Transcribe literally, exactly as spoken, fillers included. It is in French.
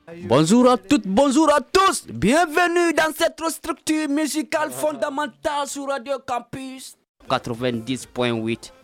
Bonjour à toutes, bonjour à tous. Bienvenue dans cette structure musicale fondamentale sur Radio Campus quatre-vingt-dix point huit.